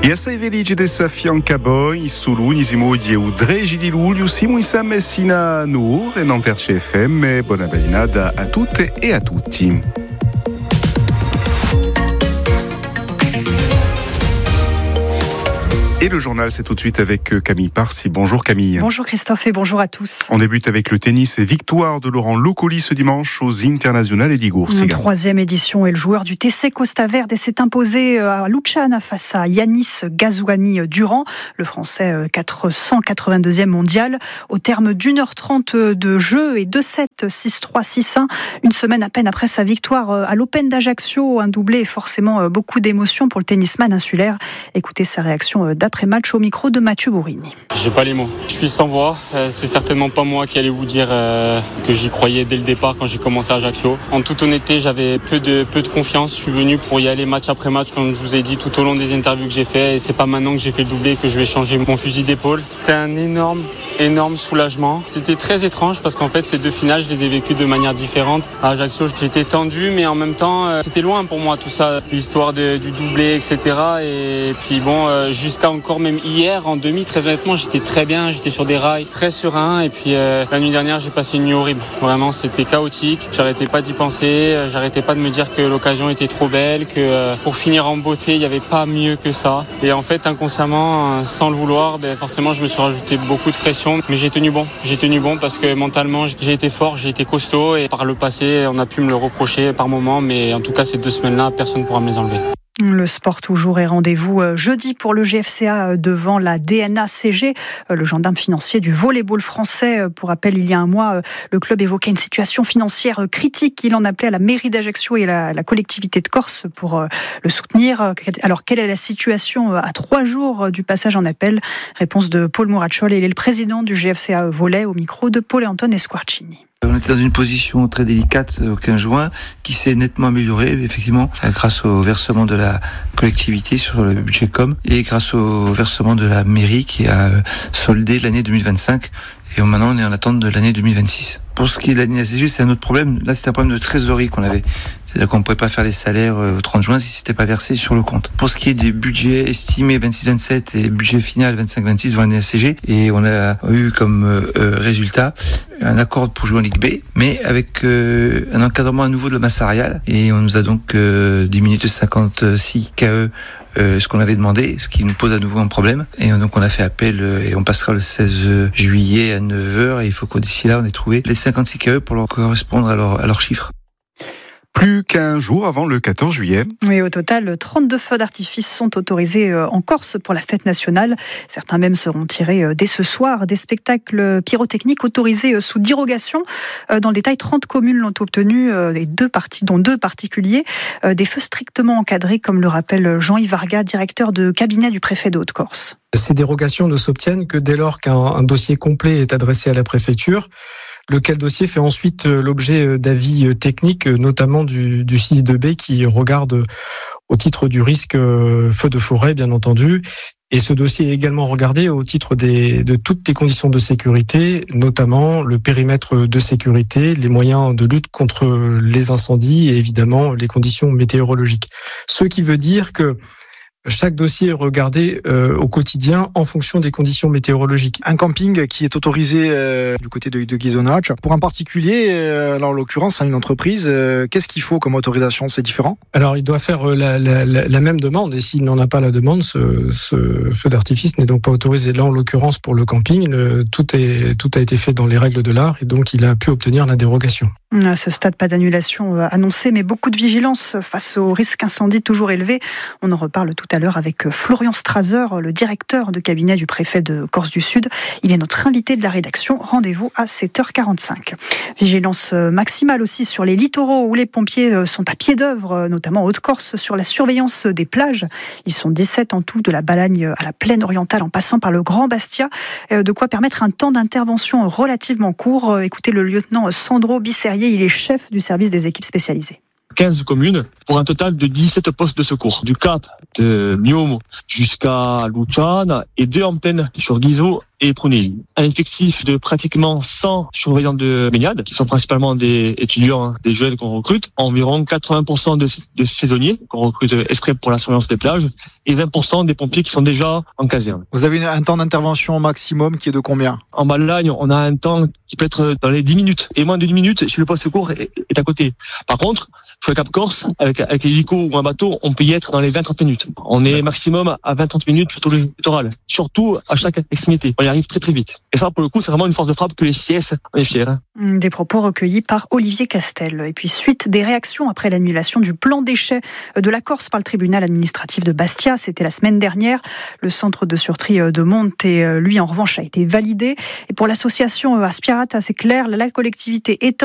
E a 6 veligie de Safiancaboi, Sulunissimo di Udregi di luglio, siamo in Messina Nur e Nanterce FM. Buona benata a tutte e a tutti. Et le journal, c'est tout de suite avec Camille Parsi. Bonjour Camille. Bonjour Christophe et bonjour à tous. On débute avec le tennis et victoire de Laurent Locoli ce dimanche aux Internationales d'Igursigan. Troisième édition et le joueur du TC Costa Verde s'est imposé à Luciana face à Yanis Gazouani-Durand, le Français 482e mondial. Au terme d'1h30 de jeu et 2-7, 6-3, 6-1, une semaine à peine après sa victoire à l'Open d'Ajaccio, un doublé et forcément beaucoup d'émotions pour le tennisman insulaire. Écoutez sa réaction d'après-match au micro de Mathieu Bourrini. J'ai pas les mots. Je suis sans voix. C'est certainement pas moi qui allais vous dire que j'y croyais dès le départ quand j'ai commencé à Ajaccio. En toute honnêteté, j'avais peu de confiance. Je suis venu pour y aller match après match, comme je vous ai dit tout au long des interviews que j'ai fait. Et c'est pas maintenant que j'ai fait le doublé que je vais changer mon fusil d'épaule. C'est un énorme soulagement. C'était très étrange parce qu'en fait, ces deux finales, je les ai vécues de manière différente. À Ajaccio, j'étais tendu, mais en même temps, c'était loin pour moi tout ça, l'histoire du doublé, etc. Et puis bon, jusqu'à encore même hier en demi, très honnêtement, j'étais très bien, j'étais sur des rails très serein. Et puis la nuit dernière, j'ai passé une nuit horrible. Vraiment, c'était chaotique. J'arrêtais pas d'y penser, j'arrêtais pas de me dire que l'occasion était trop belle, que pour finir en beauté, il n'y avait pas mieux que ça. Et en fait, inconsciemment, sans le vouloir, forcément, je me suis rajouté beaucoup de pression. Mais j'ai tenu bon parce que mentalement, j'ai été fort, j'ai été costaud. Et par le passé, on a pu me le reprocher par moments. Mais en tout cas, ces 2 semaines-là, personne ne pourra me les enlever. Le sport toujours et rendez-vous jeudi pour le GFCA devant la DNA-CG, le gendarme financier du volleyball français. Pour rappel, il y a un mois, le club évoquait une situation financière critique. Il en appelait à la mairie d'Ajaccio et à la collectivité de Corse pour le soutenir. Alors, quelle est la situation à 3 jours du passage en appel? Réponse de Paul Mourachol, il est le président du GFCA volley au micro de Paul et Antoine Esquarcini. On était dans une position très délicate au 15 juin qui s'est nettement améliorée, effectivement, grâce au versement de la collectivité sur le budget com et grâce au versement de la mairie qui a soldé l'année 2025. Et maintenant, on est en attente de l'année 2026. Pour ce qui est de la DNA-CG, c'est un autre problème. Là, c'est un problème de trésorerie qu'on avait. C'est-à-dire qu'on ne pouvait pas faire les salaires au 30 juin si c'était pas versé sur le compte. Pour ce qui est des budgets estimés 26-27 et budget final 25-26 devant la DNA-CG, et on a eu comme résultat un accord pour jouer en Ligue B, mais avec un encadrement à nouveau de la masse salariale. Et on nous a donc diminué de 56 KE ce qu'on avait demandé, ce qui nous pose à nouveau un problème. Et donc on a fait appel et on passera le 16 juillet à 9h et il faut qu'au d'ici là on ait trouvé les 56 KE pour leur correspondre à leurs chiffres. Plus qu'un jour avant le 14 juillet. Oui, au total, 32 feux d'artifice sont autorisés en Corse pour la fête nationale. Certains même seront tirés dès ce soir. Des spectacles pyrotechniques autorisés sous dérogation. Dans le détail, 30 communes l'ont obtenu, dont 2 particuliers. Des feux strictement encadrés, comme le rappelle Jean-Yves Varga, directeur de cabinet du préfet de Haute-Corse. Ces dérogations ne s'obtiennent que dès lors qu'un dossier complet est adressé à la préfecture, lequel dossier fait ensuite l'objet d'avis techniques, notamment du 6.2b qui regarde au titre du risque feu de forêt, bien entendu. Et ce dossier est également regardé au titre de toutes les conditions de sécurité, notamment le périmètre de sécurité, les moyens de lutte contre les incendies et évidemment les conditions météorologiques. Ce qui veut dire que chaque dossier est regardé au quotidien en fonction des conditions météorologiques. Un camping qui est autorisé du côté de Ghisonaccia. Pour un particulier, là, en l'occurrence, une entreprise, qu'est-ce qu'il faut comme autorisation? C'est différent? Alors, il doit faire la même demande et s'il n'en a pas la demande, ce feu d'artifice n'est donc pas autorisé. Là, en l'occurrence, pour le camping, tout a été fait dans les règles de l'art et donc il a pu obtenir la dérogation. À ce stade, pas d'annulation annoncée, mais beaucoup de vigilance face au risque incendie toujours élevé. On en reparle tout à l'heure avec Florian Straser, le directeur de cabinet du préfet de Corse du Sud. Il est notre invité de la rédaction. Rendez-vous à 7h45. Vigilance maximale aussi sur les littoraux où les pompiers sont à pied d'œuvre, notamment en Haute-Corse, sur la surveillance des plages. Ils sont 17 en tout, de la Balagne à la Plaine orientale en passant par le Grand Bastia. De quoi permettre un temps d'intervention relativement court. Écoutez le lieutenant Sandro Bisserrier, il est chef du service des équipes spécialisées. 15 communes pour un total de 17 postes de secours. Du Cap de Miomo jusqu'à Luciana et 2 antennes sur Ghiso et Prunil. Un effectif de pratiquement 100 surveillants de baignade, qui sont principalement des étudiants, des jeunes qu'on recrute, environ 80% de saisonniers qu'on recrute exprès pour la surveillance des plages, et 20% des pompiers qui sont déjà en caserne. Vous avez un temps d'intervention maximum qui est de combien ? En Balagne, on a un temps qui peut être dans les 10 minutes, et moins de 10 minutes si le poste secours est à côté. Par contre, sur le Cap Corse, avec l'hélico ou un bateau, on peut y être dans les 20-30 minutes. On est maximum à 20-30 minutes sur tout le littoral, surtout à chaque extrémité. On y arrive très très vite. Et ça, pour le coup, c'est vraiment une force de frappe que les CIS en est fiers. Des propos recueillis par Olivier Castel. Et puis, suite des réactions après l'annulation du plan déchets de la Corse par le tribunal administratif de Bastia, c'était la semaine dernière. Le centre de surtri de Monte, lui, en revanche, a été validé. Et pour l'association Aspirata, c'est clair, la collectivité étant